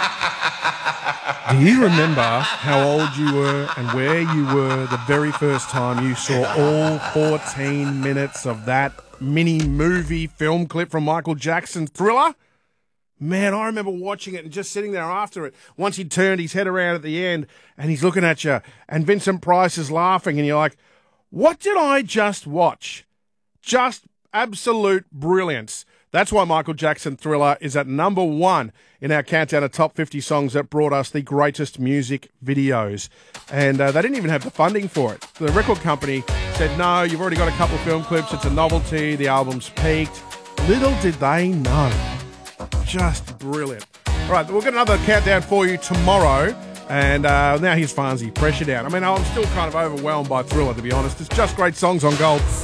Do you remember how old you were and where you were the very first time you saw all 14 minutes of that mini movie film clip from Michael Jackson's Thriller? Man, I remember watching it and just sitting there after it. Once he turned his head around at the end and he's looking at you and Vincent Price is laughing and you're like, what did I just watch? Just absolute brilliance. That's why Michael Jackson Thriller is at number 1 in our countdown of top 50 songs that brought us the greatest music videos. And they didn't even have the funding for it. The record company said, no, you've already got a couple of film clips. It's a novelty. The album's peaked. Little did they know. Just brilliant. All right, we'll get another countdown for you tomorrow. And now here's Farnsey, Pressure Down. I mean, I'm still kind of overwhelmed by Thriller, to be honest. It's just great songs on Gold.